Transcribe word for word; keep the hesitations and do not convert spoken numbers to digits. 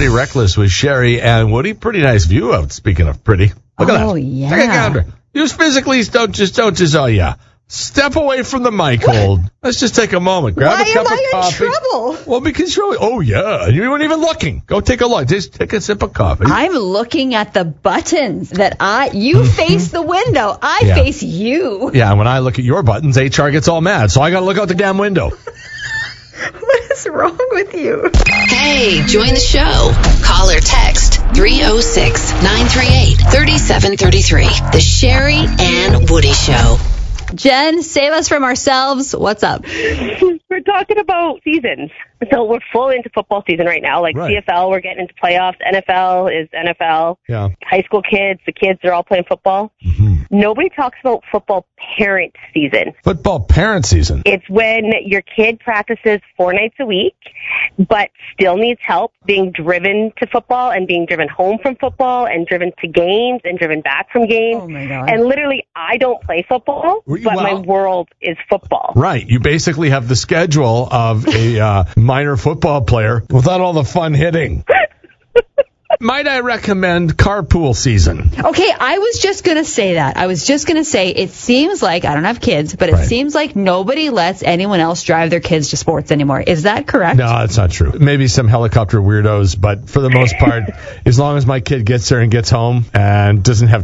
Pretty Reckless with Sherry and Woody. Pretty nice view out, speaking of pretty. Look at that. Oh, yeah. Take a gander. Use physically, don't just, don't just, oh, yeah. Step away from the mic hold. Let's just take a moment. Grab Why a cup am I of in coffee. trouble? Well, because you're, oh, yeah. You weren't even looking. Go take a look. Just take a sip of coffee. I'm looking at the buttons that I, you face the window. I Yeah. face you. Yeah, when I look at your buttons, H R gets all mad. So I got to look out the damn window. What is wrong with you? Hey, join the show. Call or text three oh six, nine three eight, three seven three three. The Sherry and Woody Show. Jen, save us from ourselves. What's up? We're talking about seasons. So we're full into football season right now. Like Right. C F L, we're getting into playoffs. N F L is N F L. Yeah. High school kids, the kids, they're all playing football. Mm-hmm. Nobody talks about football parent season. Football parent season. It's when your kid practices four nights a week, but still needs help being driven to football and being driven home from football and driven to games and driven back from games. Oh, my God. And literally, I don't play football, Well, but my world is football. Right. You basically have the schedule of a uh, minor football player without all the fun hitting. Might I recommend carpool season? Okay, I was just going to say that. I was just going to say it seems like, I don't have kids, but it Right. seems like nobody lets anyone else drive their kids to sports anymore. Is that correct? No, that's not true. Maybe some helicopter weirdos, but for the most part, as long as my kid gets there and gets home and doesn't have